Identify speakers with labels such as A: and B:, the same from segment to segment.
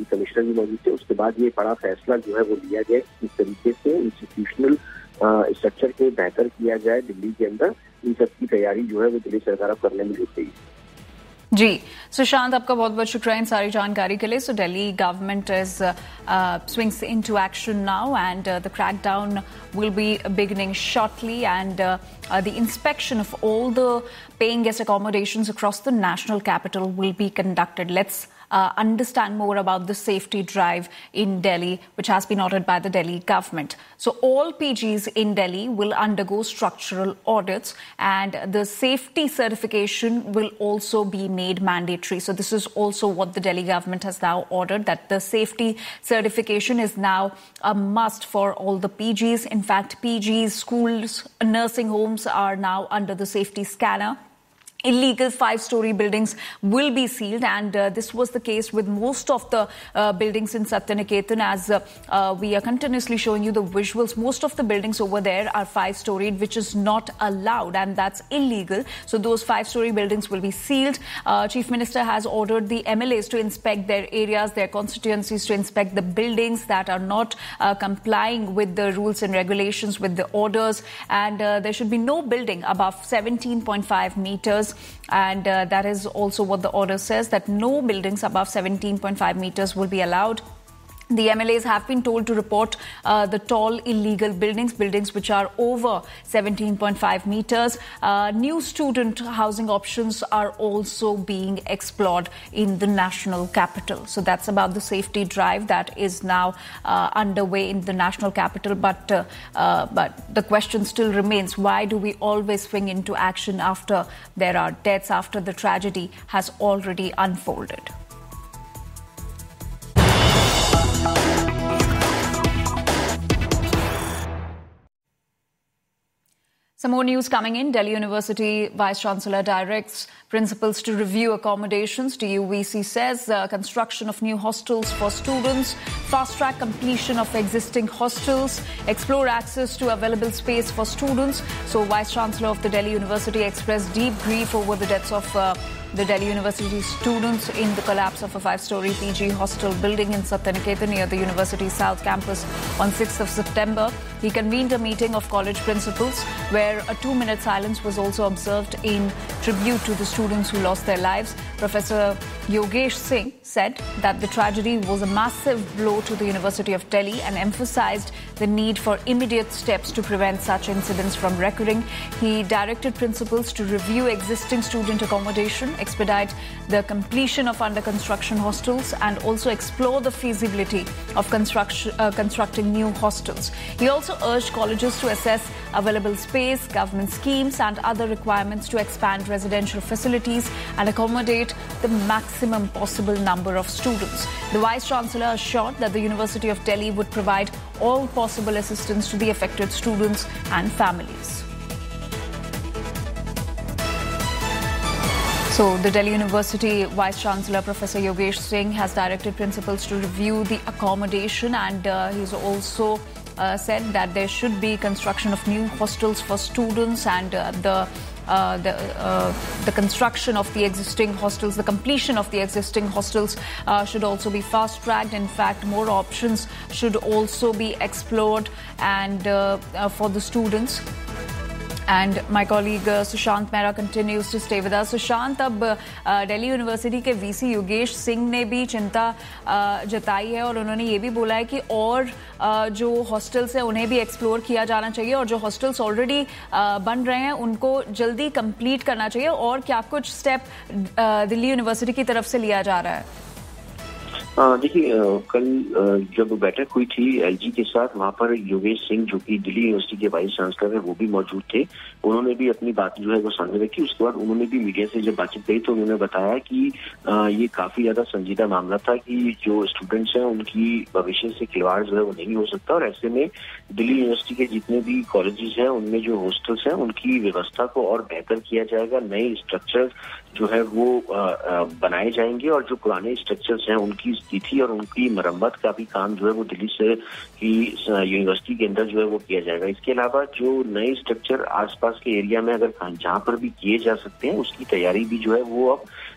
A: Commissioner भी मौजूद थे। उसके बाद ये बड़ा फैसला जो है वो लिया गया, इस तरीके से इंस्टीट्यूशनल स्ट्रक्चर को बेहतर किया जाए दिल्ली के अंदर। इन सब की तैयारी जो है वो दिल्ली सरकार अब करने में जुट गई है।
B: जी सुशांत, आपका बहुत बहुत शुक्रिया इन सारी जानकारी के लिए। सो Delhi government is swings into action now, and the crackdown will be beginning shortly, and the inspection of all the paying guest accommodations across the national capital will be conducted. Let's understand more about the safety drive in Delhi, which has been ordered by the Delhi government. So all PGs in Delhi will undergo structural audits, and the safety certification will also be made mandatory. So this is also what the Delhi government has now ordered, that the safety certification is now a must for all the PGs. In fact, PGs, schools, nursing homes are now under the safety scanner. Illegal 5-story buildings will be sealed, and this was the case with most of the buildings in Satyaniketan. As we are continuously showing you the visuals, most of the buildings over there are 5-storied, which is not allowed, and that's illegal. So those 5-story buildings will be sealed. Chief Minister has ordered the MLAs to inspect their areas, their constituencies, to inspect the buildings that are not complying with the rules and regulations, with the orders, and there should be no building above 17.5 meters. And that is also what the order says, that no buildings above 17.5 meters will be allowed. The MLAs have been told to report the tall illegal buildings which are over 17.5 meters. New student housing options are also being explored in the national capital. So that's about the safety drive that is now underway in the national capital. But the question still remains, why do we always swing into action after there are deaths, after the tragedy has already unfolded? Some more news coming in. Delhi University Vice-Chancellor directs principals to review accommodations. DUVC says construction of new hostels for students, fast-track completion of existing hostels, explore access to available space for students. So Vice-Chancellor of the Delhi University expressed deep grief over the deaths of the Delhi University students in the collapse of a 5-story PG hostel building in Satyaniketan near the university's South Campus on 6th of September. He convened a meeting of college principals where a 2-minute silence was also observed in tribute to the students who lost their lives. Professor Yogesh Singh said that the tragedy was a massive blow to the University of Delhi and emphasized the need for immediate steps to prevent such incidents from recurring. He directed principals to review existing student accommodation, expedite the completion of under-construction hostels, and also explore the feasibility of constructing new hostels. He also urged colleges to assess available space, government schemes, and other requirements to expand residential facilities and accommodate the maximum possible number of students. The Vice-Chancellor assured that the University of Delhi would provide all possible assistance to the affected students and families. So, the Delhi University Vice-Chancellor Professor Yogesh Singh has directed principals to review the accommodation, and he's also said that there should be construction of new hostels for students, and the construction of the existing hostels, the completion of the existing hostels should also be fast-tracked. In fact, more options should also be explored and for the students. And my colleague Sushant Mehra continues to stay with us. Sushant, अब Delhi University के VC Yogesh Singh ने भी चिंता जताई है, और उन्होंने ये भी बोला है कि और जो हॉस्टल्स हैं उन्हें भी एक्सप्लोर किया जाना चाहिए, और जो हॉस्टल्स ऑलरेडी बन रहे हैं उनको जल्दी कंप्लीट करना चाहिए. और क्या कुछ स्टेप दिल्ली यूनिवर्सिटी की तरफ से लिया जा रहा है?
A: देखिए, कल जब बैठक हुई थी एलजी के साथ, वहां पर योगेश सिंह जो कि दिल्ली यूनिवर्सिटी के वाइस चांसलर है वो भी मौजूद थे. उन्होंने भी अपनी बात जो है वो सामने रखी. उसके बाद उन्होंने भी मीडिया से जब बातचीत करी तो उन्होंने बताया कि ये काफी ज्यादा संजीदा मामला था कि जो स्टूडेंट्स हैं उनकी भविष्य से खिलवाड़ जो है वो नहीं हो सकता, और ऐसे में दिल्ली यूनिवर्सिटी के जितने भी कॉलेजेस हैं उनमें जो हॉस्टल्स हैं उनकी व्यवस्था को और बेहतर किया जाएगा. नए स्ट्रक्चर जो है वो बनाए जाएंगे, और जो पुराने स्ट्रक्चर्स हैं उनकी स्थिति और उनकी मरम्मत का भी काम जो है वो दिल्ली से की यूनिवर्सिटी के अंदर जो है वो किया जाएगा. इसके अलावा जो नए स्ट्रक्चर आसपास के एरिया में अगर जहां पर भी किए जा सकते हैं उसकी तैयारी भी जो है वो अब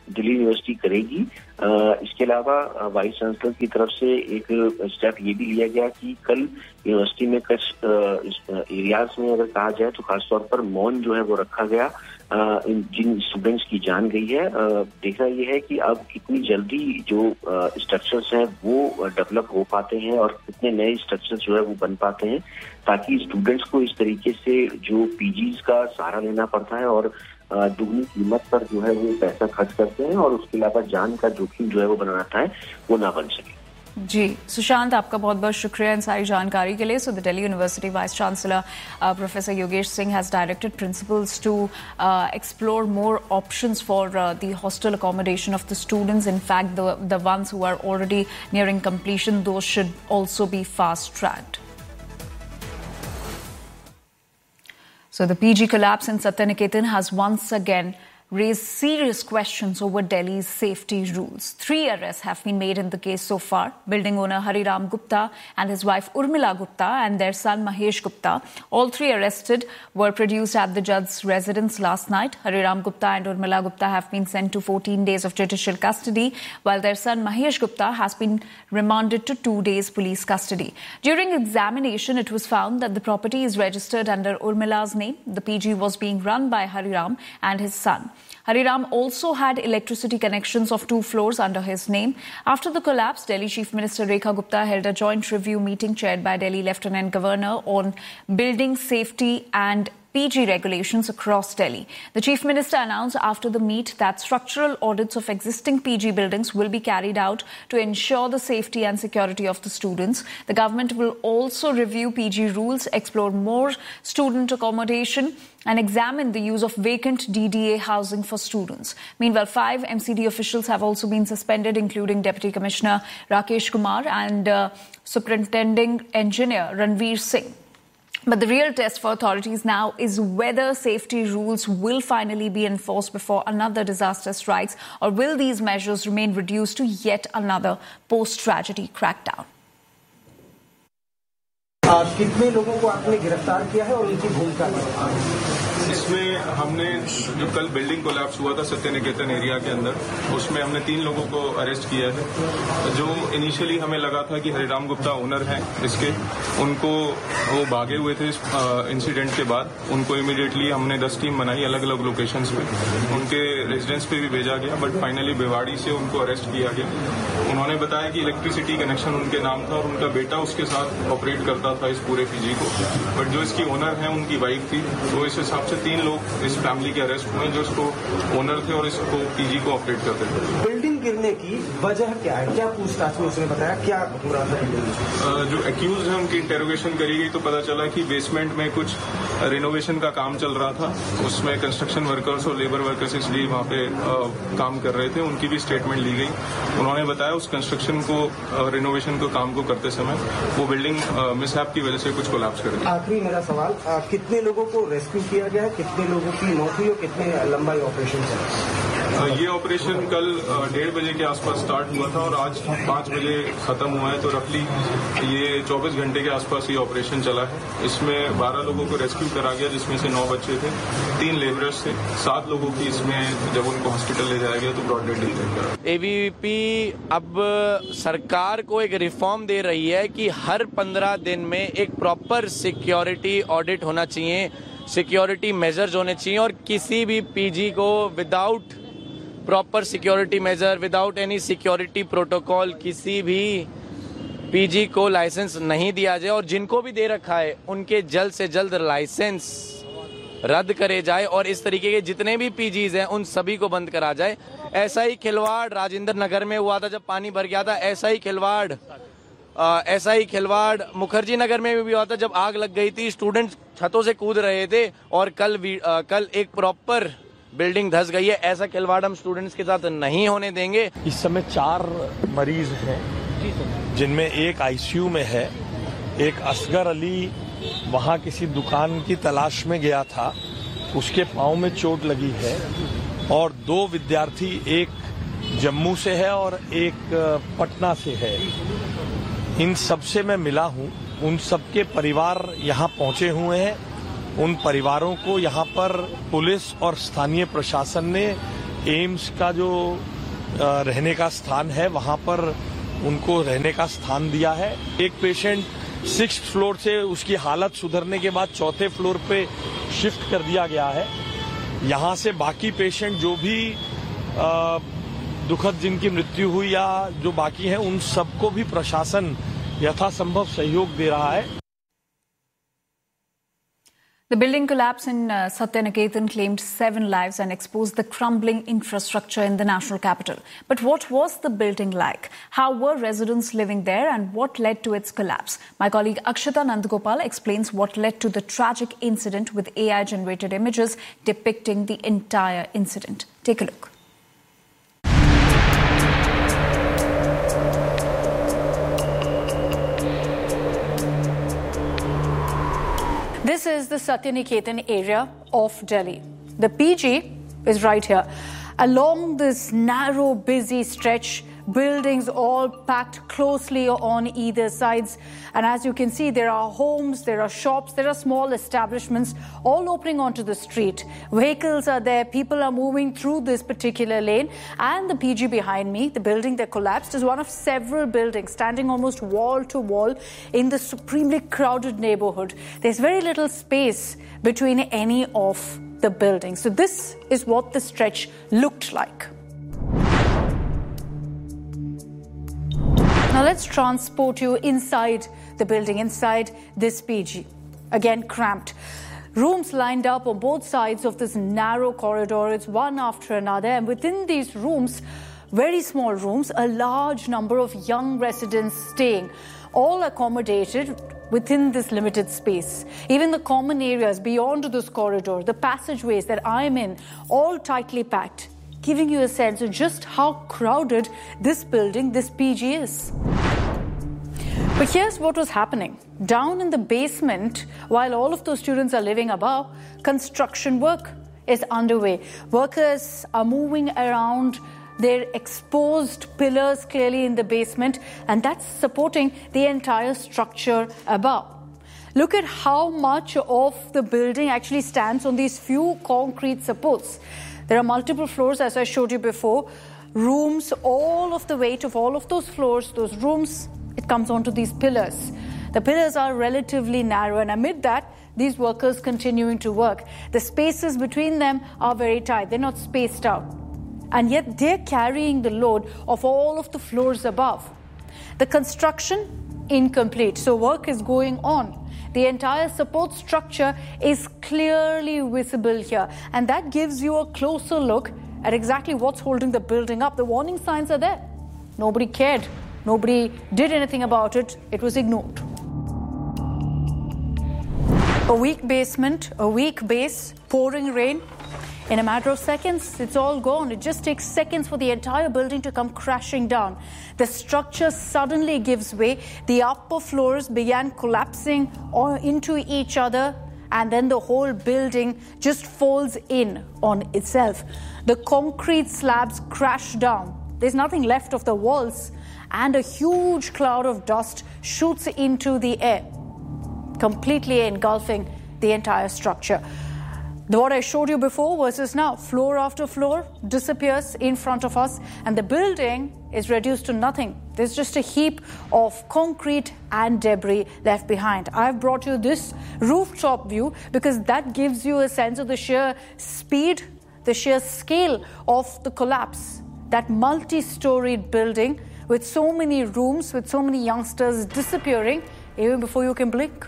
A: दिल्ली यूनिवर्सिटी करेगी। इसके अलावा वाइस चांसलर की तरफ से एक स्टेप ये भी लिया गया कि कल यूनिवर्सिटी में कुछ एरियाज में अगर कहा जाए तो खासतौर पर मौन जो है वो रखा गया जिन स्टूडेंट्स की जान गई है। देखना यह है कि अब कितनी जल्दी जो स्ट्रक्चर्स हैं वो डेवलप हो पाते हैं और कितने नए स्ट्रक्चर्स जो है वो बन पाते हैं, ताकि स्टूडेंट्स को इस तरीके से जो पीजीज का सहारा लेना पड़ता है और दुगनी कीमत पर जो है वो पैसा खर्च करते हैं और उसके अलावा जान का जोखिम जो है वो बनाता है, वो ना बन सके।
B: जी सुशांत, आपका बहुत बहुत शुक्रिया इन सारी जानकारी के लिए। So the Delhi university vice chancellor professor Yogesh Singh has directed principles to explore more options for the hostel accommodation of the students. In fact, the ones who are already nearing completion, those should also be fast tracked. So the PG collapse in Satyaniketan has once again raised serious questions over Delhi's safety rules. 3 arrests have been made in the case so far. Building owner Hariram Gupta and his wife Urmila Gupta and their son Mahesh Gupta. All 3 arrested were produced at the judge's residence last night. Hariram Gupta and Urmila Gupta have been sent to 14 days of judicial custody, while their son Mahesh Gupta has been remanded to 2 days police custody. During examination, it was found that the property is registered under Urmila's name. The PG was being run by Hariram and his son. Hariram also had electricity connections of 2 floors under his name. After the collapse, Delhi Chief Minister Rekha Gupta held a joint review meeting chaired by Delhi Lieutenant Governor on building safety and PG regulations across Delhi. The Chief Minister announced after the meet that structural audits of existing PG buildings will be carried out to ensure the safety and security of the students. The government will also review PG rules, explore more student accommodation, and examine the use of vacant DDA housing for students. Meanwhile, 5 MCD officials have also been suspended, including Deputy Commissioner Rakesh Kumar and Superintending Engineer Ranveer Singh. But the real test for authorities now is whether safety rules will finally be enforced before another disaster strikes, or will these measures remain reduced to yet another post-tragedy crackdown?
C: कितने लोगों को आपने गिरफ्तार किया है और उनकी भूमिका क्या है?
D: इसमें हमने जो कल बिल्डिंग कोलैप्स हुआ था सत्यनिकेतन एरिया के अंदर, उसमें हमने 3 लोगों को अरेस्ट किया है। जो इनिशियली हमें लगा था कि हरिराम गुप्ता ओनर हैं इसके, उनको वो भागे हुए थे इंसिडेंट के बाद। उनको इमीडिएटली हमने 10 टीम बनाई अलग अलग लोकेशंस पे, उनके रेजिडेंस पे भी भेजा गया, बट फाइनली भिवाड़ी से उनको अरेस्ट किया गया। उन्होंने बताया कि इलेक्ट्रिसिटी कनेक्शन उनके नाम था और उनका बेटा उसके साथ ऑपरेट करता था इस पूरे पीजी को, बट जो इसकी ओनर है उनकी वाइफ थी। तो इस हिसाब से 3 लोग इस फैमिली के अरेस्ट हुए जो इसको ओनर थे और इसको पीजी को ऑपरेट करते थे।
C: बिल्डिंग गिरने की वजह क्या है, क्या पूछताछ में उसने बताया, क्या हो रहा था?
D: जो एक्यूज है उनकी इंटेरोगेशन करी गई तो पता चला कि बेसमेंट में कुछ रिनोवेशन का काम चल रहा था, उसमें कंस्ट्रक्शन वर्कर्स और लेबर वर्कर्स इसलिए वहाँ पे काम कर रहे थे, उनकी भी स्टेटमेंट ली गई। उन्होंने बताया उस कंस्ट्रक्शन को रिनोवेशन को काम को करते समय वो बिल्डिंग मिसहैप की वजह से कुछ कोलैप्स कर गई।
C: आखिरी मेरा सवाल, कितने लोगों को रेस्क्यू किया गया है, कितने लोगों की मौत हुई और कितने लंबा ऑपरेशन चला?
D: ये ऑपरेशन कल 1:30 बजे के आसपास स्टार्ट हुआ था और आज 5 बजे खत्म हुआ है, तो रफली ये 24 घंटे के आसपास ये ऑपरेशन चला है। इसमें 12 लोगों को रेस्क्यू करा गया, जिसमें से 9 बच्चे थे, 3 लेबरर्स थे, 7 लोगों की इसमें जब उनको हॉस्पिटल ले जाया गया तो ब्रॉड डेड डिक्लेयर करा।
E: एबीवीपी अब सरकार को एक रिफॉर्म दे रही है कि हर 15 दिन में एक प्रॉपर सिक्योरिटी ऑडिट होना चाहिए, सिक्योरिटी मेजर्स होने चाहिए, और किसी भी पीजी को without proper security measure, without any security protocol किसी भी पीजी को लाइसेंस नहीं दिया जाए, और जिनको भी दे रखा है उनके जल्द से जल्द लाइसेंस रद्द करे जाए, और इस तरीके के जितने भी पीजीज हैं उन सभी को बंद करा जाए। ऐसा ही खिलवाड़ राजेंद्र नगर में हुआ था जब पानी भर गया था, ऐसा ही खिलवाड़ मुखर्जी नगर में भी हुआ था जब आग लग गई थी, स्टूडेंट छतों से कूद रहे थे, और कल एक प्रॉपर बिल्डिंग धस गई है। ऐसा खिलवाड़ हम स्टूडेंट्स के साथ नहीं होने देंगे।
F: इस समय 4 मरीज हैं, जिनमें एक आईसीयू में है, एक असगर अली वहां किसी दुकान की तलाश में गया था, उसके पांव में चोट लगी है, और 2 विद्यार्थी, एक जम्मू से है और एक पटना से है। इन सबसे मैं मिला हूं, उन सबके परिवार यहां पहुंचे हुए हैं। उन परिवारों को यहां पर पुलिस और स्थानीय प्रशासन ने एम्स का जो रहने का स्थान है वहां पर उनको रहने का स्थान दिया है। एक पेशेंट 6th फ्लोर से उसकी हालत सुधरने के बाद 4थे फ्लोर पे शिफ्ट कर दिया गया है। यहां से बाकी पेशेंट जो भी दुखद जिनकी मृत्यु हुई या जो बाकी हैं उन सबको भी प्रशासन यथासंभव सहयोग दे रहा है।
B: The building collapse in Satyaniketan claimed 7 lives and exposed the crumbling infrastructure in the national capital. But what was the building like? How were residents living there and what led to its collapse? My colleague Akshata Nandagopal explains what led to the tragic incident with AI-generated images depicting the entire incident. Take a look. This is the Satyaniketan area of Delhi. The PG is right here. Along this narrow, busy stretch, buildings all packed closely on either sides. And as you can see, there are homes, there are shops, there are small establishments all opening onto the street. Vehicles are there, people are moving through this particular lane. And the PG behind me, the building that collapsed, is one of several buildings standing almost wall to wall in the supremely crowded neighborhood. There's very little space between any of the buildings. So this is what the stretch looked like. Now let's transport you inside the building, inside this PG. Again, cramped. Rooms lined up on both sides of this narrow corridor. It's one after another. And within these rooms, very small rooms, a large number of young residents staying, all accommodated within this limited space. Even the common areas beyond this corridor, the passageways that I'm in, all tightly packed, giving you a sense of just how crowded this building, this PG is. But here's what was happening. Down in the basement, while all of those students are living above, construction work is underway. Workers are moving around their exposed pillars clearly in the basement, and that's supporting the entire structure above. Look at how much of the building actually stands on these few concrete supports. There are multiple floors, as I showed you before. Rooms, all of the weight of all of those floors, those rooms, it comes onto these pillars. The pillars are relatively narrow, and amid that, these workers continuing to work. The spaces between them are very tight. They're not spaced out. And yet they're carrying the load of all of the floors above. The construction, incomplete. So work is going on. The entire support structure is clearly visible here. And that gives you a closer look at exactly what's holding the building up. The warning signs are there. Nobody cared. Nobody did anything about it. It was ignored. A weak basement, a weak base, pouring rain. In a matter of seconds, it's all gone. It just takes seconds for the entire building to come crashing down. The structure suddenly gives way. The upper floors began collapsing into each other, and then the whole building just falls in on itself. The concrete slabs crash down. There's nothing left of the walls, and a huge cloud of dust shoots into the air, completely engulfing the entire structure. What I showed you before versus now, floor after floor disappears in front of us, and the building is reduced to nothing. There's just a heap of concrete and debris left behind. I've brought you this rooftop view because that gives you a sense of the sheer speed, the sheer scale of the collapse. That multi-storied building with so many rooms, with so many youngsters disappearing even before you can blink.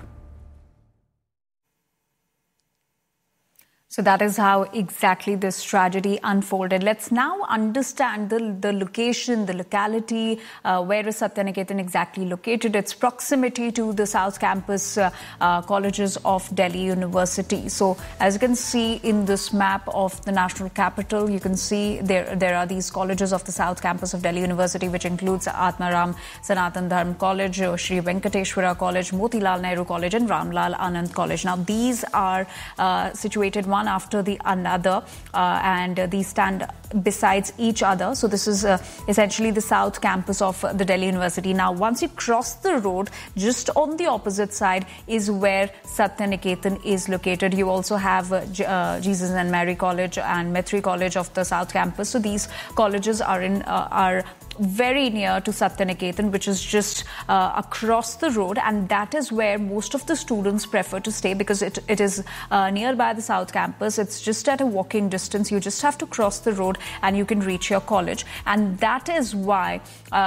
B: So that is how exactly this tragedy unfolded. Let's now understand the location, the locality, where is Satyaniketan exactly located, its proximity to the South Campus colleges of Delhi University. So as you can see in this map of the national capital, you can see there are these colleges of the South Campus of Delhi University, which includes Atmaram Sanatan Dharm College, Shri Venkateshwara College, Motilal Nehru College and Ramlal Anand College. Now these are situated one one after the another, and these stand besides each other. So this is essentially the south campus of the Delhi University. Now, once you cross the road, just on the opposite side is where Satya Niketan is located. You also have Jesus and Mary College and Maitre College of the south campus. So these colleges are very near to Satya Niketan, which is just across the road, and that is where most of the students prefer to stay because it is nearby the south campus. It's just at a walking distance. You just have to cross the road and you can reach your college, and that is why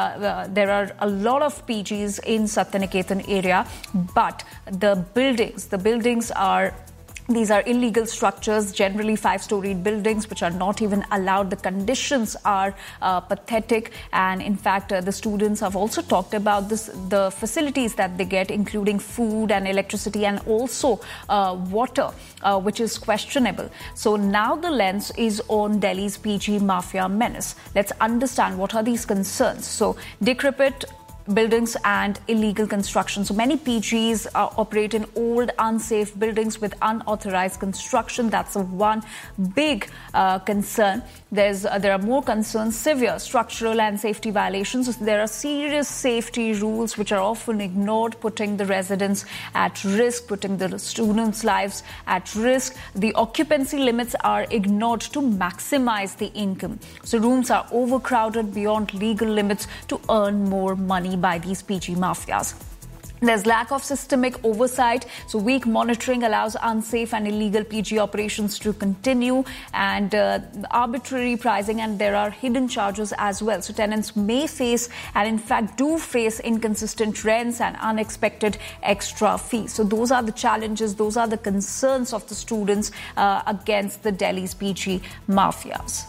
B: there are a lot of PGs in Satya Niketan area, but the buildings are... These are illegal structures, generally 5-storied buildings, which are not even allowed. The conditions are pathetic. And in fact, the students have also talked about the facilities that they get, including food and electricity and also water, which is questionable. So now the lens is on Delhi's PG mafia menace. Let's understand what are these concerns. So decrepit buildings and illegal construction. So many PGs operate in old, unsafe buildings with unauthorized construction. That's one big concern. There are more concerns, severe structural and safety violations. There are serious safety rules which are often ignored, putting the residents at risk, putting the students' lives at risk. The occupancy limits are ignored to maximize the income. So rooms are overcrowded beyond legal limits to earn more money by these PG mafias. There's lack of systemic oversight, so weak monitoring allows unsafe and illegal PG operations to continue, and arbitrary pricing, and there are hidden charges as well. So tenants may face, and in fact do face, inconsistent rents and unexpected extra fees. So those are the challenges, those are the concerns of the students against the Delhi's PG mafias.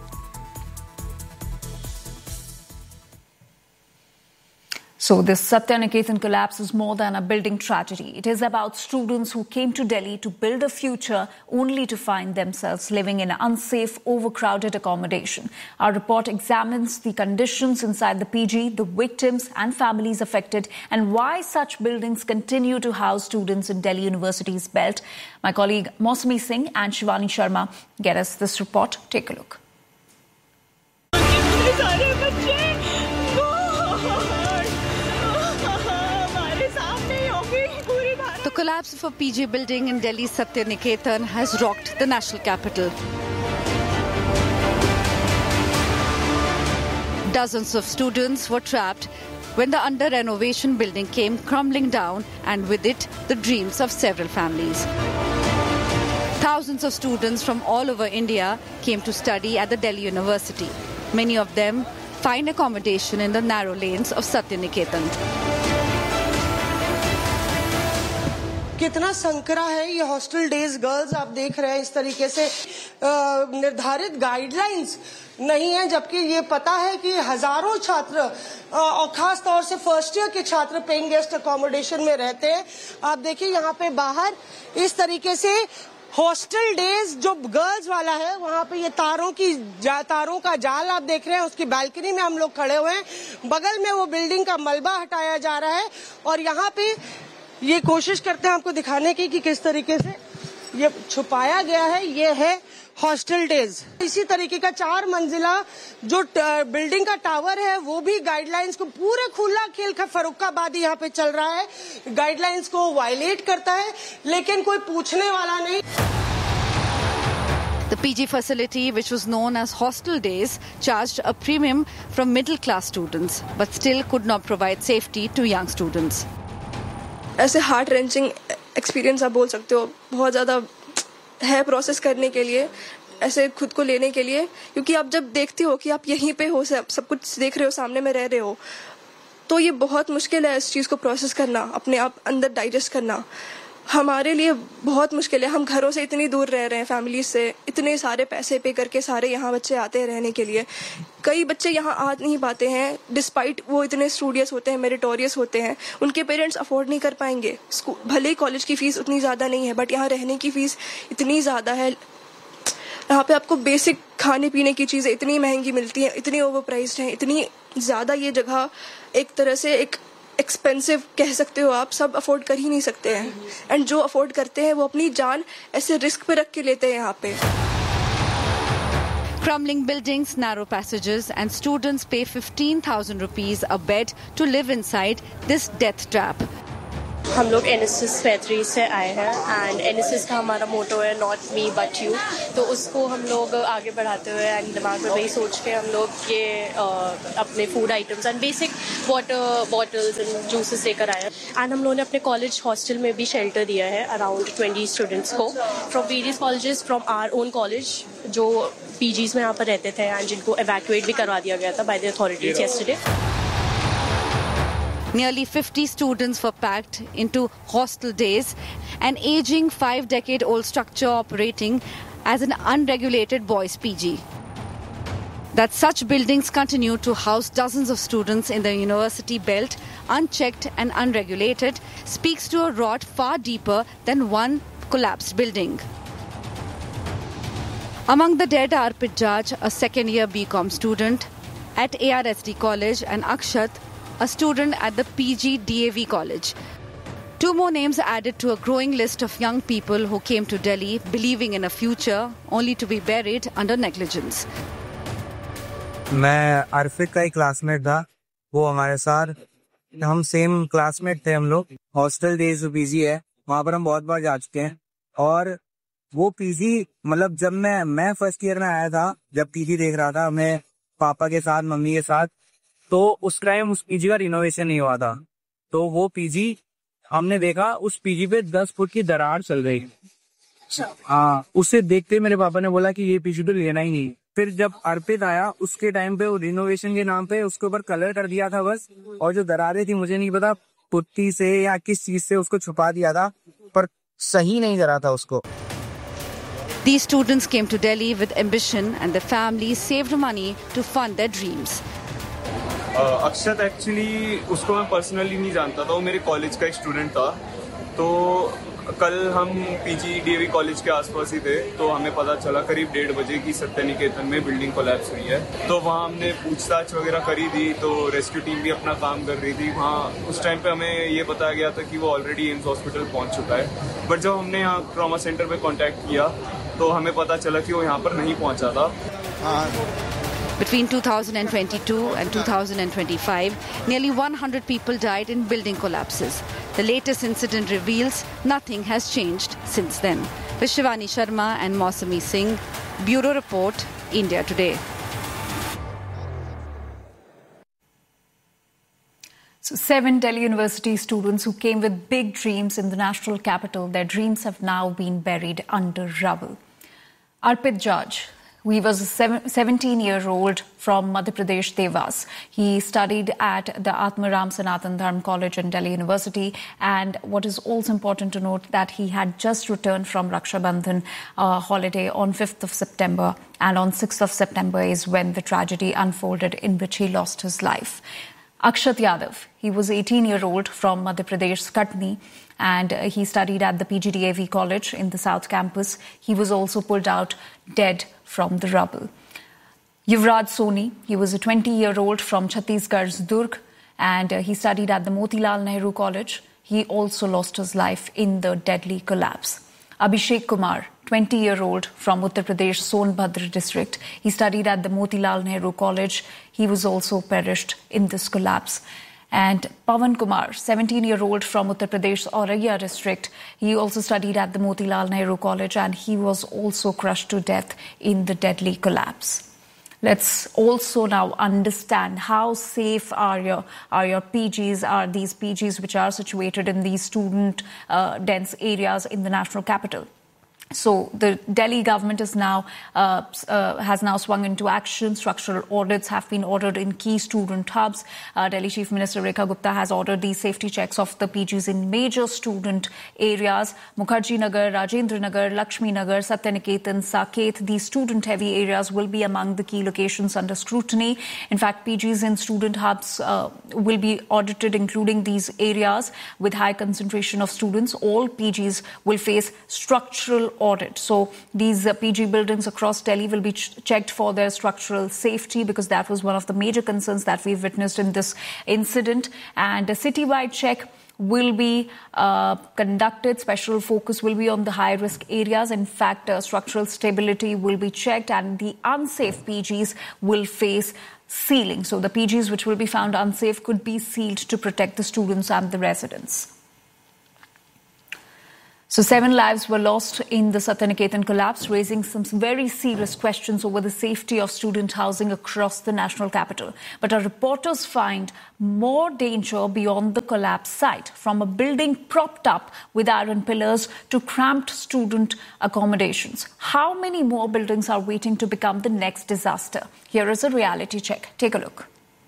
B: So this Satya Niketan collapse is more than a building tragedy. It is about students who came to Delhi to build a future only to find themselves living in unsafe, overcrowded accommodation. Our report examines the conditions inside the PG, the victims and families affected, and why such buildings continue to house students in Delhi University's belt. My colleague Mausami Singh and Shivani Sharma get us this report. Take a look.
G: The collapse of a PG building in Delhi's Satya Niketan has rocked the national capital. Dozens of students were trapped when the under-renovation building came crumbling down, and with it, the dreams of several families. Thousands of students from all over India came to study at the Delhi University. Many of them find accommodation in the narrow lanes of Satya Niketan.
H: कितना संकरा है ये hostel days girls, आप देख रहे हैं इस तरीके से निर्धारित गाइडलाइंस नहीं है, जबकि ये पता है कि हजारों छात्र और खास तौर से फर्स्ट ईयर के छात्र पेइंग गेस्ट अकोमोडेशन में रहते हैं. आप देखिए यहाँ पे बाहर इस तरीके से हॉस्टल डेज जो गर्ल्स वाला है, वहाँ पे ये तारों का जाल आप देख रहे हैं. उसकी बालकनी में हम लोग खड़े हुए हैं. बगल में वो बिल्डिंग का मलबा हटाया जा रहा है और यहाँ पे ये कोशिश करते हैं आपको दिखाने की कि किस तरीके से ये छुपाया गया है. ये है हॉस्टल डेज. इसी तरीके का 4 मंजिला जो बिल्डिंग का टावर है वो भी गाइडलाइंस को पूरे खुला खेल फर्रुखाबादी यहाँ पे चल रहा है, गाइडलाइंस को वायलेट करता है, लेकिन कोई पूछने वाला नहीं.
G: The PG facility, which was known as Hostel Days, charged a premium from middle-class students, but still could not provide safety to young students.
I: ऐसे हार्ट रेंचिंग एक्सपीरियंस आप बोल सकते हो, बहुत ज़्यादा है प्रोसेस करने के लिए, ऐसे खुद को लेने के लिए, क्योंकि आप जब देखते हो कि आप यहीं पे हो, सब कुछ देख रहे हो, सामने में रह रहे हो, तो ये बहुत मुश्किल है इस चीज़ को प्रोसेस करना, अपने आप अंदर डाइजेस्ट करना. हमारे लिए बहुत मुश्किल है. हम घरों से इतनी दूर रह रहे हैं, फैमिली से, इतने सारे पैसे पे करके सारे यहाँ बच्चे आते हैं रहने के लिए. कई बच्चे यहाँ आ नहीं पाते हैं, डिस्पाइट वो इतने स्टूडियस होते हैं, मेरिटोरियस होते हैं. उनके पेरेंट्स अफोर्ड नहीं कर पाएंगे. भले ही कॉलेज की फीस उतनी ज़्यादा नहीं है, बट यहाँ रहने की फीस इतनी ज़्यादा है. यहाँ पे आपको बेसिक खाने पीने की चीज़ें इतनी महंगी मिलती हैं, इतनी ओवर प्राइस्ड हैं, इतनी ज़्यादा. ये जगह एक तरह से एक एक्सपेंसिव कह सकते हो आप, सब अफोर्ड कर ही नहीं सकते हैं. एंड जो अफोर्ड करते हैं वो अपनी जान ऐसे रिस्क पे रख के लेते हैं यहाँ पे.
G: Crumbling buildings, narrow passages, and students pay 15,000 rupees a bed to live inside this death trap.
J: हम लोग NSS फैक्ट्री से आए हैं एंड NSS का हमारा मोटो है नॉट मी बट यू, तो उसको हम लोग आगे बढ़ाते हुए एंड दिमाग में वही सोच के हम लोग ये अपने food items and basic water bottles and juices लेकर आए हैं. एंड हम लोगों ने अपने कॉलेज हॉस्टल में भी शेल्टर दिया है अराउंड 20 स्टूडेंट्स को from various colleges from our own college जो PGs में यहाँ पर रहते थे एंड जिनको एवैक्यूएट भी करवा दिया गया था by the authorities yesterday.
G: Nearly 50 students were packed into hostel days, an aging 5-decade-old structure operating as an unregulated boys' PG. That such buildings continue to house dozens of students in the university belt, unchecked and unregulated, speaks to a rot far deeper than one collapsed building. Among the dead are Arpit Jaj, a second-year BCom student at ARSD College, and Akshat, a student at the PG DAV College. Two more names added to a growing list of young people who came to Delhi believing in a future only to be buried under negligence.
C: मैं अर्फित का ही classmate था, वो हमारे साथ, हम same classmate थे हम लोग. हॉस्टल डेज जो पीजी है वहाँ पर हम बहुत बार जा चुके हैं. और वो पीजी मतलब जब मैं फर्स्ट ईयर में आया था, जब पीजी देख रहा था मैं पापा के साथ मम्मी के साथ, तो उस टाइम उस पीजी का रिनोवेशन नहीं हुआ था. तो वो पीजी हमने देखा, उस पीजी पे 10 फुट की दरार चल गई. हाँ, उसे देखते मेरे पापा ने बोला कि ये पीजी तो लेना ही नहीं. फिर जब अर्पित आया उसके टाइम पे वो रिनोवेशन के नाम पे उसके ऊपर कलर कर दिया था बस, और जो दरारें थी मुझे नहीं पता पुट्टी से या किस चीज से उसको छुपा दिया था, पर सही नहीं करा था उसको.
G: These students came to Delhi with ambition and their families saved money to fund their dreams.
D: Akshat actually उसको मैं पर्सनली नहीं जानता था, वो मेरे कॉलेज का एक स्टूडेंट था. तो कल हम PG DAV कॉलेज के आसपास ही थे, तो हमें पता चला करीब 1:30 बजे की सत्य निकेतन में बिल्डिंग कोलैप्स हुई है. तो वहाँ हमने पूछताछ वगैरह करी थी, तो रेस्क्यू टीम भी अपना काम कर रही थी. वहाँ उस टाइम पे हमें ये बताया गया था कि वो ऑलरेडी एम्स हॉस्पिटल पहुँच चुका है. बट जब हमने यहाँ ट्रॉमा सेंटर पे कॉन्टैक्ट किया तो हमें पता चला कि वो यहाँ पर नहीं पहुँचा था.
G: Between 2022 and 2025, nearly 100 people died in building collapses. The latest incident reveals nothing has changed since then. With Shivani Sharma and Mausami Singh, Bureau Report, India Today.
B: So 7 Delhi University students who came with big dreams in the national capital, their dreams have now been buried under rubble. Arpit Jaj, he was a 17-year-old from Madhya Pradesh, Devas. He studied at the Atmaram Sanatan Dharm College in Delhi University. And what is also important to note that he had just returned from Raksha Bandhan holiday on 5th of September. And on 6th of September is when the tragedy unfolded in which he lost his life. Akshat Yadav, he was 18-year-old from Madhya Pradesh, Katni, and he studied at the PG DAV College in the South Campus. He was also pulled out dead from the rubble. Yuvraj Soni, he was a 20-year-old from Chhattisgarh's Durg, and he studied at the Motilal Nehru College. He also lost his life in the deadly collapse. Abhishek Kumar, 20-year-old from Uttar Pradesh, Sonbhadra district. He studied at the Motilal Nehru College. He was also perished in this collapse. And Pawan Kumar, 17-year-old from Uttar Pradesh, Auraiya district. He also studied at the Motilal Nehru College and he was also crushed to death in the deadly collapse. Let's also now understand how safe are your PGs, are these PGs which are situated in these student dense areas in the national capital. So the Delhi government is now has now swung into action. Structural audits have been ordered in key student hubs. Delhi Chief Minister Rekha Gupta has ordered these safety checks of the PGs in major student areas. Mukherjee Nagar, Rajendra Nagar, Lakshmi Nagar, Satya Niketan, Saket. These student-heavy areas will be among the key locations under scrutiny. In fact, PGs in student hubs will be audited, including these areas with high concentration of students. All PGs will face structural audit. So these PG buildings across Delhi will be checked for their structural safety, because that was one of the major concerns that we've witnessed in this incident. And a citywide check will be conducted. Special focus will be on the high-risk areas. In fact, structural stability will be checked, and the unsafe PGs will face sealing. So the PGs which will be found unsafe could be sealed to protect the students and the residents. So 7 lives were lost in the Satyaniketan collapse, raising some very serious questions over the safety of student housing across the national capital. But our reporters find more danger beyond the collapse site, from a building propped up with iron pillars to cramped student accommodations. How many more buildings are waiting to become the next disaster? Here is a reality check. Take a look.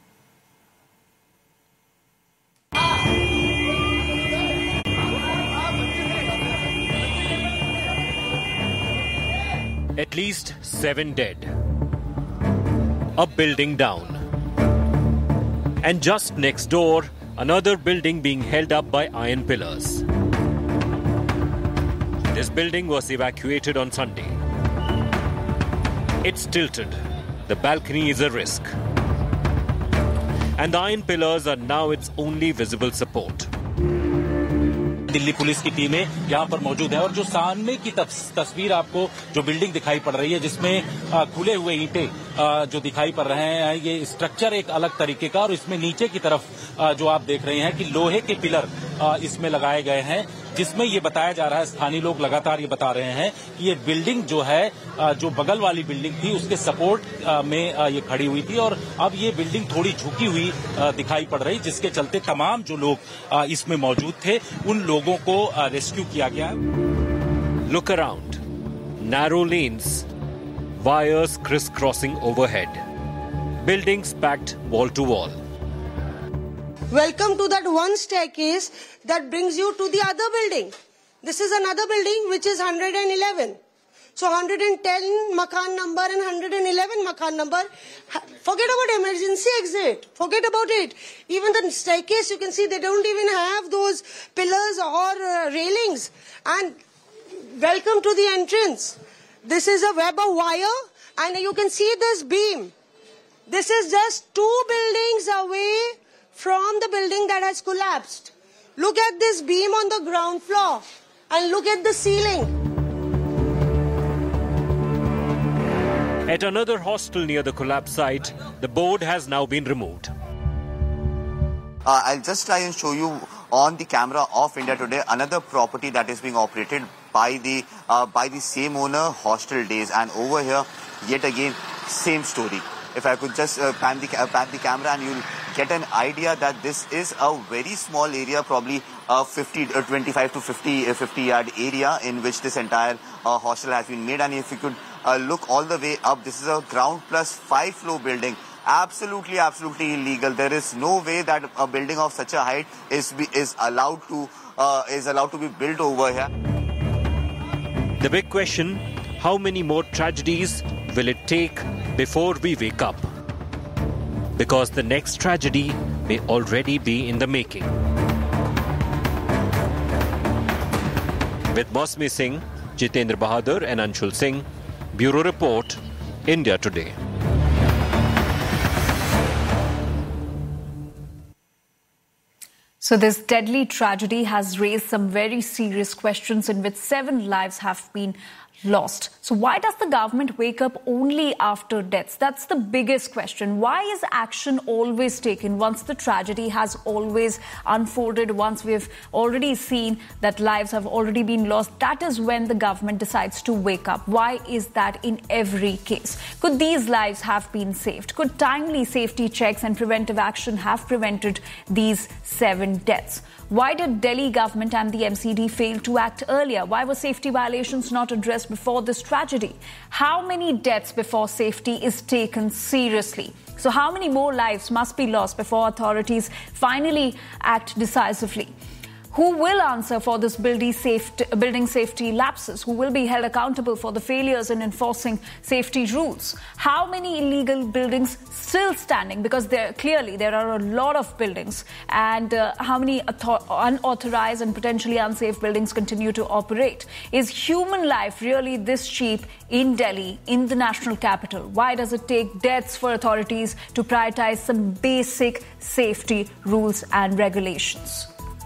K: At least 7 dead. A building down. And just next door, another building being held up by iron pillars. This building was evacuated on Sunday. It's tilted. The balcony is a risk. And the iron pillars are now its only visible support.
L: Delhi police की टीमें यहाँ पर मौजूद है और जो सामने की तस्वीर आपको जो बिल्डिंग दिखाई पड़ रही है, जिसमें खुले हुए ईंटें जो दिखाई पड़ रहे हैं, ये स्ट्रक्चर एक अलग तरीके का, और इसमें नीचे की तरफ जो आप देख रहे हैं कि लोहे के पिलर इसमें लगाए गए हैं, जिसमें ये बताया जा रहा है, स्थानीय लोग लगातार ये बता रहे हैं कि ये बिल्डिंग जो है, जो बगल वाली बिल्डिंग थी उसके सपोर्ट में ये खड़ी हुई थी, और अब ये बिल्डिंग थोड़ी झुकी हुई दिखाई पड़ रही, जिसके चलते तमाम जो लोग इसमें मौजूद थे उन लोगों को रेस्क्यू किया गया।
K: Look around. Narrow lanes. Wires crisscrossing overhead. Buildings packed wall to wall.
H: Welcome to that one staircase that brings you to the other building. This is another building which is 111. So 110 Makan number and 111 Makan number. Forget about emergency exit. Forget about it. Even the staircase, you can see they don't even have those pillars or railings. And welcome to the entrance. This is a web of wire, and you can see this beam. This is just 2 buildings away from the building that has collapsed. Look at this beam on the ground floor and look at the ceiling.
K: At another hostel near the collapse site, the board has now been removed.
M: I'll just try and show you on the camera of India Today another property that is being operated by the same owner, Hostel Days, and over here yet again same story. If I could just pan the camera, and you'll get an idea that this is a very small area, probably 25 to 50 yard area in which this entire hostel has been made. And if you could look all the way up, this is a ground plus 5 floor building. Absolutely illegal. There is no way that a building of such a height is allowed to be built over here.
K: The big question: how many more tragedies will it take before we wake up? Because the next tragedy may already be in the making. With Mosmi Singh, Jitendra Bahadur and Anshul Singh, Bureau Report, India Today.
B: So this deadly tragedy has raised some very serious questions, in which 7 lives have been lost. So why does the government wake up only after deaths? That's the biggest question. Why is action always taken once the tragedy has always unfolded, once we've already seen that lives have already been lost? That is when the government decides to wake up. Why is that in every case? Could these lives have been saved? Could timely safety checks and preventive action have prevented these 7 deaths? Why did Delhi government and the MCD fail to act earlier? Why were safety violations not addressed before this tragedy? How many deaths before safety is taken seriously? So how many more lives must be lost before authorities finally act decisively? Who will answer for this building safety lapses? Who will be held accountable for the failures in enforcing safety rules? How many illegal buildings still standing? Because there are a lot of buildings. And how many unauthorized and potentially unsafe buildings continue to operate? Is human life really this cheap in Delhi, in the national capital? Why does it take deaths for authorities to prioritize some basic safety rules and regulations?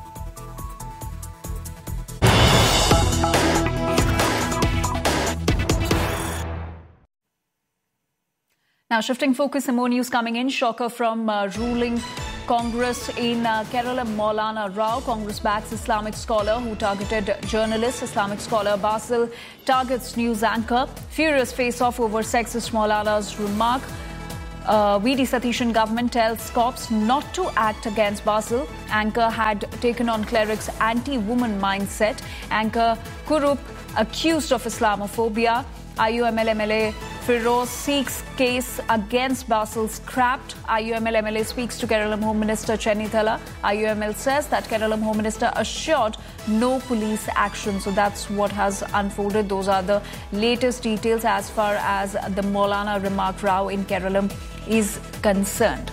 B: Now, shifting focus, some more news coming in. Shocker from ruling Congress in Kerala. Maulana Rao, Congress backs Islamic scholar who targeted journalists. Islamic scholar Basil targets news anchor. Furious face-off over sexist Maulana's remark. VD Satishan government tells cops not to act against Basil. Anchor had taken on cleric's anti-woman mindset. Anchor Kurup accused of Islamophobia. IUML MLA Firoz seeks case against Basil scrapped. IUML MLA speaks to Kerala Home Minister Chennithalla. IUML says that Kerala Home Minister assured no police action. So that's what has unfolded. Those are the latest details as far as the Maulana remark Rao in Kerala is concerned.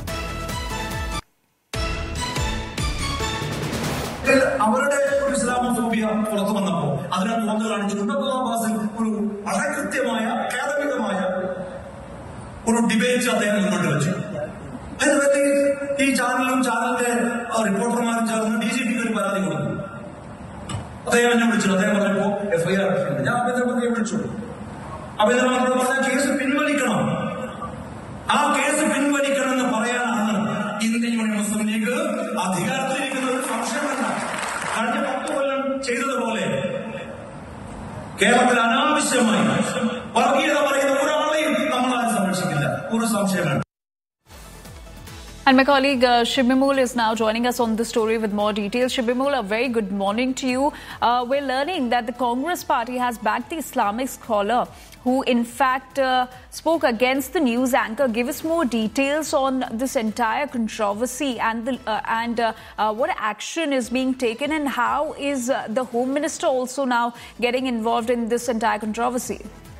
N: അവരുടെ ഒരു Islamophobia പുറത്തു വന്നപ്പോൾ അതിനെ തുറന്നു കാണിച്ചുകൊണ്ട് ബാസിൽ ഒരു വളരെ കൃത്യമായ അക്കാദമികമായ ഒരു ഡിബേറ്റ് അദ്ദേഹം മുന്നോട്ട് വെച്ചു. അതിനുവേണ്ടി ഈ ചാനലിന്റെ റിപ്പോർട്ടർമാരും ചേർന്ന് DGPക്ക് ഒരു പരാതി കൊടുത്തു. അദ്ദേഹം എന്നെ വിളിച്ചു. അദ്ദേഹം പറഞ്ഞപ്പോ FIR ഞാൻ ആഭ്യന്തരമന്ത്രിയെ വിളിച്ചു. ആഭ്യന്തരമന്ത്രിയോട് പറഞ്ഞ കേസ് പിൻവലിക്കണം, ആ കേസ് പിൻവലിക്കണമെന്ന് പറയാനാണ് ഇന്ത്യൻ യൂണിയൻ മുസ്ലിം ലീഗ് അധികാരത്തിലിരിക്കുന്ന ഒരു സംശയം വേണ്ട. കഴിഞ്ഞ 10 കൊല്ലം ചെയ്തതുപോലെ കേരളത്തിൽ അനാവശ്യമായി വർഗീയത പറയുന്ന ഒരാളെയും നമ്മളാരും സംരക്ഷിക്കില്ല, ഒരു സംശയം വേണ്ട.
B: And my colleague Shibimul is now joining us on the story with more details. Shibimul, a very good morning to you. We're learning that the Congress party has backed the Islamic scholar who in fact spoke against the news anchor. Give us more details on this entire controversy and what action is being taken, and how is the Home Minister also now getting involved in this entire controversy?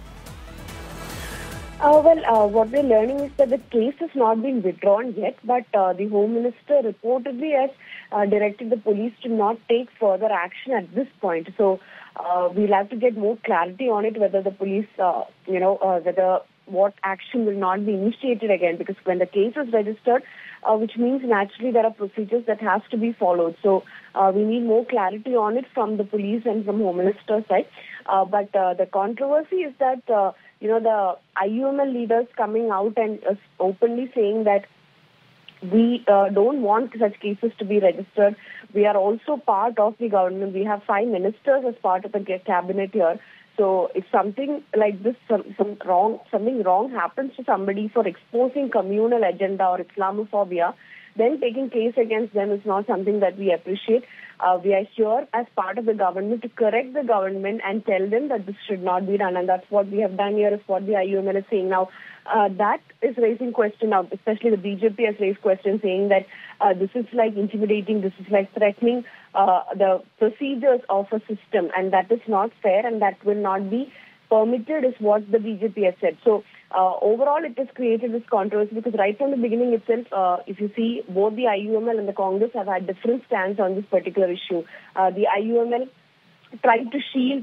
O: What we're learning is that the case has not been withdrawn yet, but the Home Minister reportedly has directed the police to not take further action at this point. So we'll have to get more clarity on it, whether the police, whether what action will not be initiated again, because when the case is registered, which means naturally there are procedures that have to be followed. So we need more clarity on it from the police and from Home Minister's side. But the controversy is that, the IUML leaders coming out and openly saying that we don't want such cases to be registered. We are also part of the government. We have 5 ministers as part of the cabinet here. So if something like this, something wrong happens to somebody for exposing communal agenda or Islamophobia, then taking case against them is not something that we appreciate. We are here as part of the government to correct the government and tell them that this should not be done. And that's what we have done here, is what the IUML is saying now. That is raising question now, especially the BJP has raised question saying that this is like intimidating, this is like threatening the procedures of a system, and that is not fair and that will not be permitted, is what the BJP has said. So overall it has created this controversy because right from the beginning itself, if you see, both the IUML and the Congress have had different stands on this particular issue. The IUML tried to shield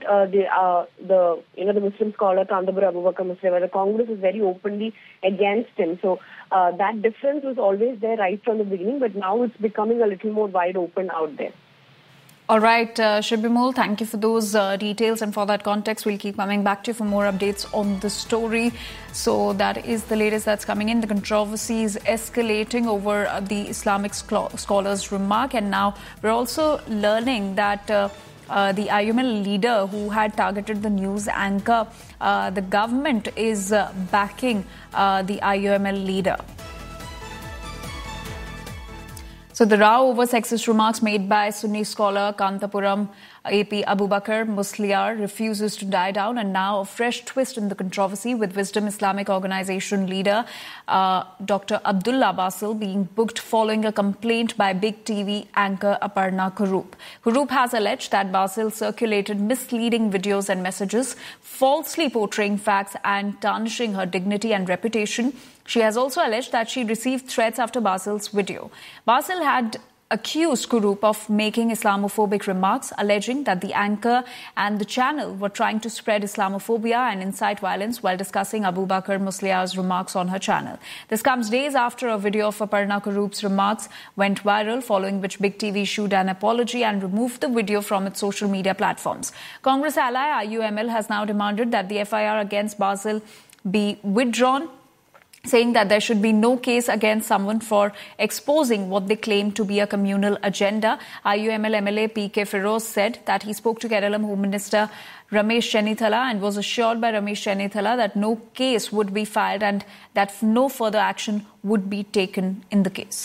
O: the Muslim scholar Kandapur Abubakar Muslim, where the Congress is very openly against him. So that difference was always there right from the beginning, but now it's becoming a little more wide open out there.
B: All right, Shibimul, thank you for those details and for that context. We'll keep coming back to you for more updates on the story. So that is the latest that's coming in. The controversy is escalating over the Islamic scholar's remark, and now we're also learning that the IUML leader who had targeted the news anchor, the government is backing the IUML leader. So So the row over sexist remarks made by Sunni scholar Kantapuram AP Abubakar Musliar refuses to die down, and now a fresh twist in the controversy with Wisdom Islamic Organization leader Dr. Abdullah Basil being booked following a complaint by Big TV anchor Aparna Kurup. Kurup has alleged that Basil circulated misleading videos and messages, falsely portraying facts and tarnishing her dignity and reputation. She has also alleged that she received threats after Basil's video. Basil had accused Kurup of making Islamophobic remarks, alleging that the anchor and the channel were trying to spread Islamophobia and incite violence while discussing Abubakar Musliar's remarks on her channel. This comes days after a video of Aparna Kurup's remarks went viral, following which Big TV issued an apology and removed the video from its social media platforms. Congress ally IUML has now demanded that the FIR against Basil be withdrawn, saying that there should be no case against someone for exposing what they claim to be a communal agenda. IUML MLA P.K. Feroz said that he spoke to Kerala Home Minister Ramesh Chennithala and was assured by Ramesh Chennithala that no case would be filed and that no further action would be taken in the case.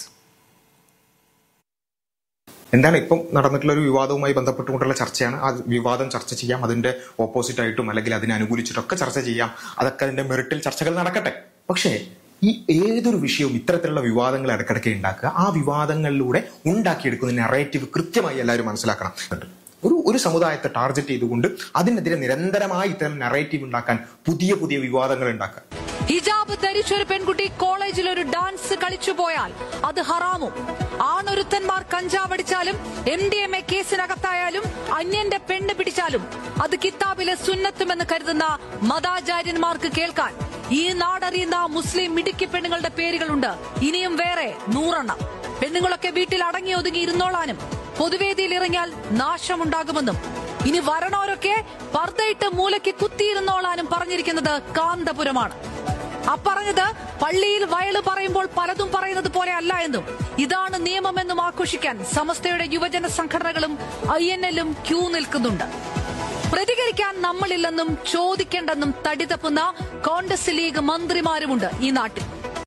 P: എന്താണ് ഇപ്പം നടന്നിട്ടുള്ള ഒരു വിവാദവുമായി ബന്ധപ്പെട്ടുകൊണ്ടുള്ള ചർച്ചയാണ്. ആ വിവാദം ചർച്ച ചെയ്യാം, അതിന്റെ ഓപ്പോസിറ്റ് ആയിട്ടും അല്ലെങ്കിൽ അതിനെ അനുകൂലിച്ചിട്ടൊക്കെ ചർച്ച ചെയ്യാം. അതൊക്കെ അതിന്റെ മെറിറ്റിൽ ചർച്ചകൾ നടക്കട്ടെ. പക്ഷേ ഈ ഏതൊരു വിഷയവും ഇത്തരത്തിലുള്ള വിവാദങ്ങൾ ഇടയ്ക്കിടയ്ക്ക് ഉണ്ടാക്കുക, ആ വിവാദങ്ങളിലൂടെ ഉണ്ടാക്കിയെടുക്കുന്ന നെറേറ്റീവ് കൃത്യമായി എല്ലാവരും മനസ്സിലാക്കണം. ഒരു സമുദായത്തെ ടാർഗറ്റ് ചെയ്തുകൊണ്ട് അതിനെതിരെ നിരന്തരമായി ഇത്തരം നെറേറ്റീവ് ഉണ്ടാക്കാൻ പുതിയ പുതിയ വിവാദങ്ങൾ ഉണ്ടാക്കാൻ.
Q: ഹിജാബ് ധരിച്ചൊരു പെൺകുട്ടി കോളേജിൽ ഒരു ഡാൻസ് കളിച്ചു പോയാൽ അത് ഹറാമും. ആണൊരുത്തന്മാർ കഞ്ചാവടിച്ചാലും MDMA കേസിനകത്തായാലും അന്യന്റെ പെണ്ണ് പിടിച്ചാലും അത് കിതാബിലെ സുന്നത്തുമെന്ന് കരുതുന്ന മതാചാര്യന്മാർക്ക് കേൾക്കാൻ ഈ നാടറിയുന്ന മുസ്ലിം മിടുക്കി പെണ്ണുങ്ങളുടെ പേരുകളുണ്ട്. ഇനിയും വേറെ 100 പെണ്ണുങ്ങളൊക്കെ വീട്ടിൽ അടങ്ങി ഒതുങ്ങി ഇരുന്നോളാനും പൊതുവേദിയിൽ ഇറങ്ങിയാൽ നാശമുണ്ടാകുമെന്നും ഇനി വരണോരൊക്കെ പർദ്ദയിട്ട് മൂലയ്ക്ക് കുത്തിയിരുന്നോളാനും പറഞ്ഞിരിക്കുന്നത് കാന്തപുരമാണ്. അപ്പറഞ്ഞത് പള്ളിയിൽ വയല് പറയുമ്പോൾ പലതും പറയുന്നത് പോലെ അല്ല എന്നും ഇതാണ് നിയമമെന്നും ആഘോഷിക്കാൻ സമസ്തയുടെ യുവജന സംഘടനകളും INL-ഉം ക്യൂ നിൽക്കുന്നുണ്ട്. പ്രതികരിക്കാൻ നമ്മളില്ലെന്നും ചോദിക്കേണ്ടെന്നും തടിതപ്പുന്ന കോൺഗ്രസ് ലീഗ് മന്ത്രിമാരുമുണ്ട് ഈ നാട്ടിൽ.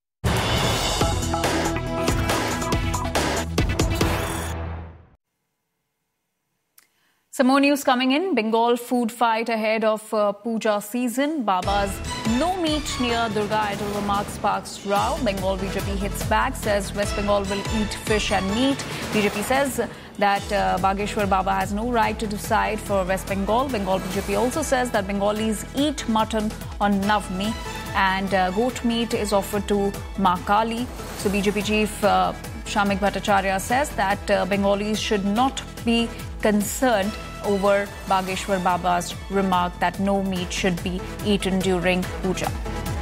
B: Some more news coming in. Bengal food fight ahead of Puja season. Baba's no meat near Durga idol remarks sparks row. Bengal BJP hits back, says West Bengal will eat fish and meat. BJP says that Bageshwar Baba has no right to decide for West Bengal. Bengal BJP also says that Bengalis eat mutton on Navami and goat meat is offered to Ma Kali. So BJP chief Shamik Bhattacharya says that Bengalis should not be concerned over Bageshwar Baba's remark that no meat should be eaten during puja.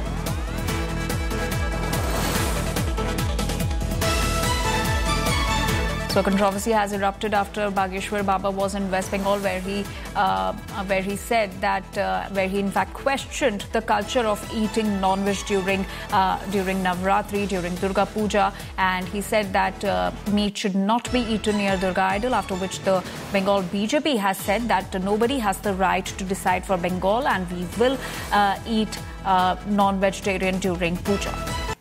B: So controversy has erupted after Bageshwar Baba was in West Bengal, where he said that where he in fact questioned the culture of eating non-veg during Navratri, during Durga Puja, and he said that meat should not be eaten near Durga idol. After which the Bengal BJP has said that nobody has the right to decide for Bengal, and we will eat non-vegetarian during Puja.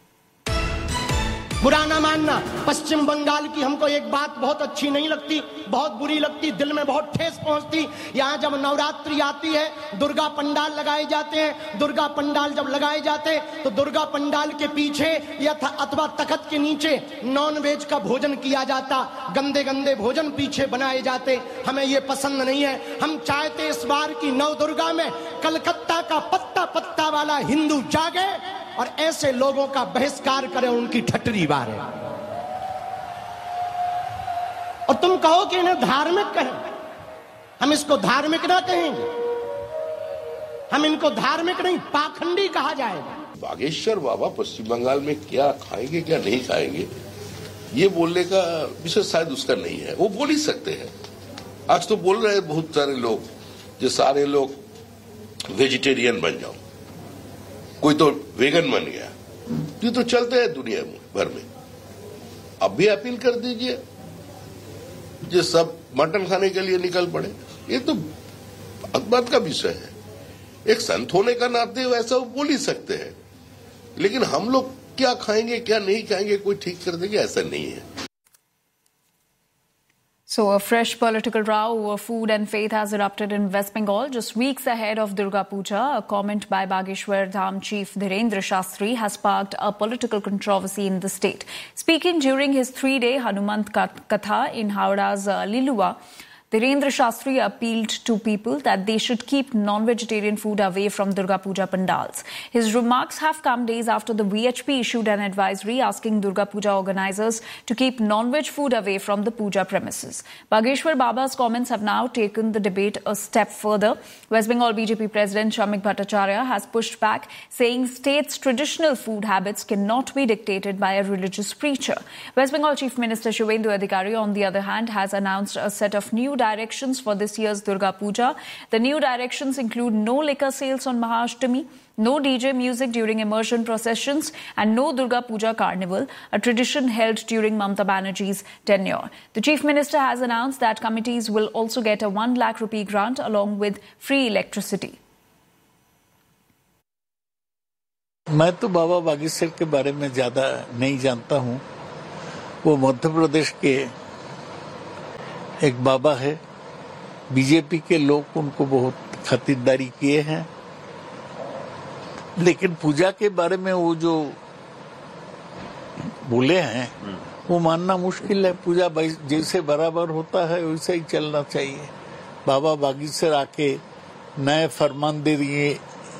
R: बुरा ना मानना, पश्चिम बंगाल की हमको एक बात बहुत अच्छी नहीं लगती, बहुत बुरी लगती, दिल में बहुत ठेस पहुंचती. यहाँ जब नवरात्रि आती है, दुर्गा पंडाल लगाए जाते हैं. दुर्गा पंडाल जब लगाए जाते तो दुर्गा पंडाल के पीछे या अथवा तख्त के नीचे नॉन वेज का भोजन किया जाता. गंदे गंदे भोजन पीछे बनाए जाते. हमें ये पसंद नहीं है. हम चाहते इस बार की नव दुर्गा में कलकत्ता का पत्ता पत्ता वाला हिंदू जागे और ऐसे लोगों का बहिष्कार करें, उनकी ठटरी बारे. और तुम कहो कि इन्हें धार्मिक कहें, हम इसको धार्मिक ना कहेंगे. हम इनको धार्मिक नहीं, पाखंडी कहा जाएगा.
S: बागेश्वर बाबा पश्चिम बंगाल में क्या खाएंगे क्या नहीं खाएंगे, ये बोलने का विषय शायद उसका नहीं है. वो बोल ही सकते हैं. आज तो बोल रहे हैं बहुत सारे लोग, जो सारे लोग वेजिटेरियन बन जाओ, कोई तो वेगन बन गया. ये तो चलते हैं दुनिया भर में. अब भी अपील कर दीजिए जो सब मटन खाने के लिए निकल पड़े. ये तो अकबर का विषय है. एक संत होने का नाते वैसा वो बोल ही सकते हैं, लेकिन हम लोग क्या खाएंगे क्या नहीं खाएंगे कोई ठीक कर देंगे, ऐसा नहीं है.
B: So a fresh political row over food and faith has erupted in West Bengal just weeks ahead of Durga Puja. A comment by Bageshwar Dham chief Dhirendra Shastri has sparked a political controversy in the state. Speaking during his 3-day Hanumant Katha in Howrah's Lilua, Dhirendra Shastri appealed to people that they should keep non-vegetarian food away from Durga Puja pandals. His remarks have come days after the VHP issued an advisory asking Durga Puja organizers to keep non-veg food away from the puja premises. Bageshwar Baba's comments have now taken the debate a step further. West Bengal BJP President Shamik Bhattacharya has pushed back, saying state's traditional food habits cannot be dictated by a religious preacher. West Bengal Chief Minister Shuvendu Adhikari, on the other hand, has announced a set of new directions for this year's Durga Puja. The new directions include no liquor sales on Mahashtami, no DJ music during immersion processions, and no Durga Puja carnival, a tradition held during Mamata Banerjee's tenure. The Chief Minister has announced that committees will also get a 1 lakh rupee grant along with free electricity.
T: मैं तो बाबा बागेश्वर के बारे में ज्यादा नहीं जानता हूँ। वो मध्य प्रदेश के एक बाबा है। बीजेपी के लोग उनको बहुत खातिरदारी किए हैं, लेकिन पूजा के बारे में वो जो बोले हैं वो मानना मुश्किल है। पूजा जैसे बराबर होता है वैसे ही चलना चाहिए। बाबा बागेश्वर आके नए फरमान दे दिए,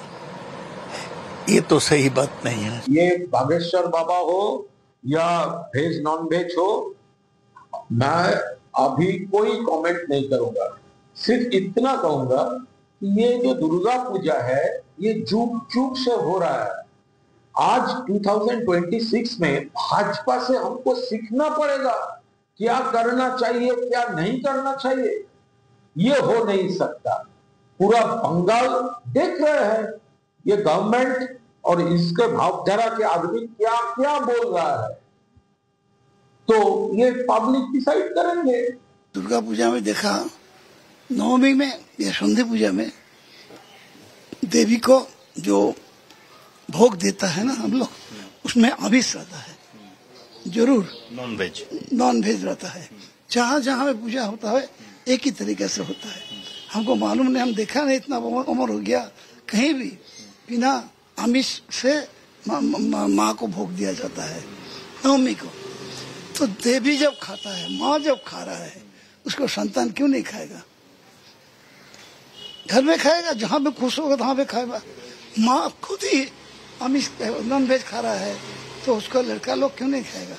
T: ये तो सही बात नहीं है।
U: ये बागेश्वर बाबा हो या वेज नॉन वेज हो, मैं अभी कोई कमेंट नहीं करूंगा। सिर्फ इतना कहूंगा कि ये जो दुर्गा पूजा है ये चूक से हो रहा है। आज 2026 में भाजपा से हमको सीखना पड़ेगा क्या करना चाहिए क्या नहीं करना चाहिए। ये हो नहीं सकता। पूरा बंगाल देख रहे हैं ये गवर्नमेंट और इसके भावधारा के आदमी क्या क्या बोल रहा है, तो ये पब्लिक डिसाइड करेंगे।
V: दुर्गा पूजा में देखा, नवमी में या संधि पूजा में देवी को जो भोग देता है ना हम लोग, उसमें आमिष रहता है, जरूर नॉन वेज रहता है। जहाँ जहाँ में पूजा होता है एक ही तरीके से होता है। हमको मालूम नहीं, हम देखा नहीं, इतना उम्र हो गया कहीं भी बिना आमिष से माँ को भोग दिया जाता है नवमी को। तो देवी जब खाता है, माँ जब खा रहा है, उसको संतान क्यों नहीं खाएगा? घर में खाएगा, जहां पे खुश होगा वहां पे खाएगा। माँ खुद ही आमिष नॉन वेज खा रहा है तो उसका लड़का लोग क्यों नहीं खाएगा?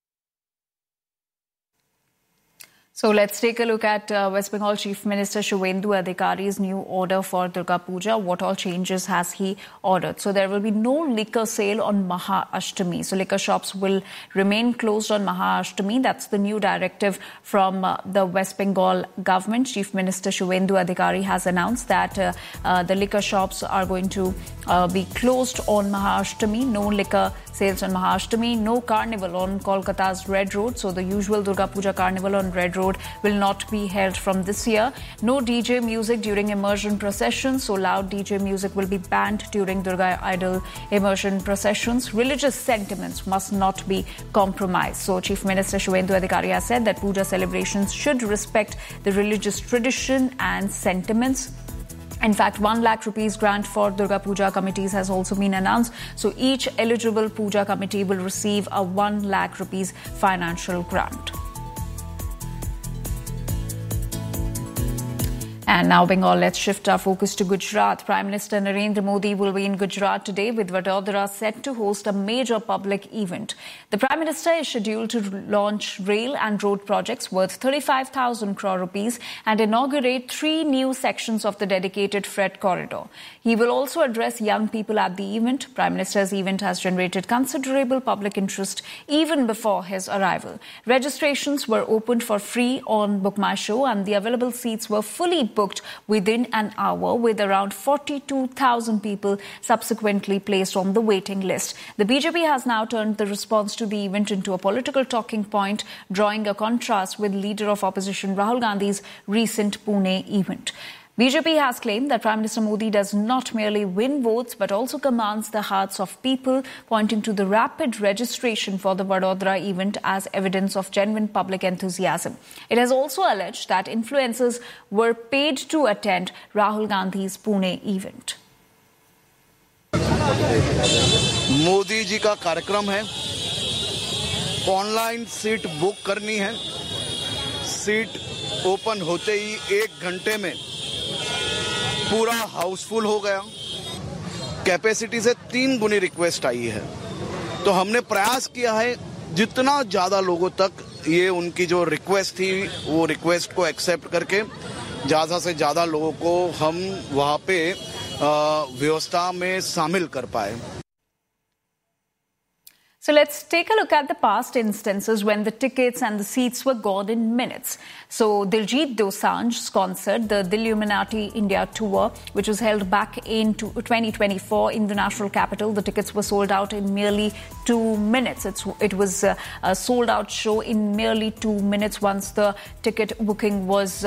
B: So let's take a look at West Bengal Chief Minister Shuvendu Adhikari's new order for Durga Puja. What all changes has he ordered? So there will be no liquor sale on Mahashtami. So liquor shops will remain closed on Mahashtami. That's the new directive from the West Bengal government. Chief Minister Shuvendu Adhikari has announced that the liquor shops are going to be closed on Mahashtami. No liquor sales on Mahashtami. No carnival on Kolkata's Red Road. So the usual Durga Puja carnival on Red Road will not be held from this year. No DJ music during immersion processions. So loud DJ music will be banned during Durga Idol immersion processions. Religious sentiments must not be compromised. So Chief Minister Shuvendu Adhikari has said that puja celebrations should respect the religious tradition and sentiments. In fact, 1 lakh rupees grant for Durga Puja committees has also been announced. So each eligible puja committee will receive a 1 lakh rupees financial grant. And now, Bengal, let's shift our focus to Gujarat. Prime Minister Narendra Modi will be in Gujarat today with Vadodara set to host a major public event. The Prime Minister is scheduled to launch rail and road projects worth 35,000 crore rupees and inaugurate 3 new sections of the dedicated freight corridor. He will also address young people at the event. Prime Minister's event has generated considerable public interest even before his arrival. Registrations were opened for free on Book My Show and the available seats were fully booked within an hour, with around 42,000 people subsequently placed on the waiting list. The BJP has now turned the response to the event into a political talking point, drawing a contrast with leader of opposition Rahul Gandhi's recent Pune event. BJP has claimed that Prime Minister Modi does not merely win votes but also commands the hearts of people, pointing to the rapid registration for the Vadodara event as evidence of genuine public enthusiasm. It has also alleged that influencers were paid to attend Rahul Gandhi's Pune event.
A: Modi ji का कार्यक्रम है, online seat book करनी है, seat open होते ही 1 घंटे में पूरा हाउसफुल हो गया, कैपेसिटी से 3 गुनी रिक्वेस्ट आई है। तो हमने प्रयास किया है जितना ज़्यादा लोगों तक ये उनकी जो रिक्वेस्ट थी वो रिक्वेस्ट को एक्सेप्ट करके ज़्यादा से ज़्यादा लोगों को हम वहाँ पे व्यवस्था में शामिल कर पाए।
B: So let's take a look at the past instances when the tickets and the seats were gone in minutes. So Diljit Dosanjh's concert, the Dilluminati India Tour, which was held back in 2024 in the national capital, the tickets were sold out in merely 2 minutes. It was a sold out show in merely 2 minutes once the ticket booking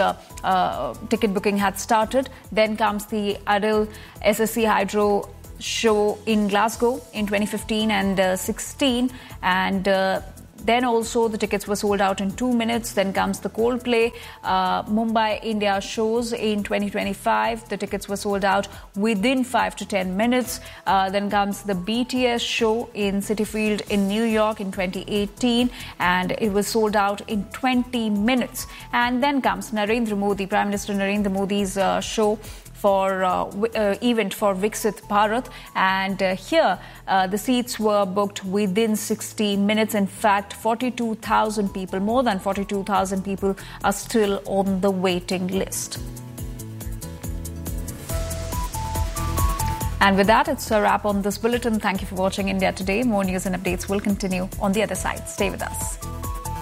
B: had started. Then comes the Adil SSC Hydro show in Glasgow in 2015 and 16, and then also the tickets were sold out in 2 minutes. Then comes the Coldplay Mumbai India shows in 2025. The tickets were sold out within 5 to 10 minutes. Then comes the BTS show in Citi Field in New York in 2018, and it was sold out in 20 minutes. And then comes Narendra Modi, Prime Minister Narendra Modi's show for event for Viksit Bharat, and here the seats were booked within 60 minutes. In fact, 42,000 people, more than 42,000 people are still on the waiting list. And with that, it's a wrap on this bulletin. Thank you for watching India Today. More news and updates will continue on the other side. Stay with us.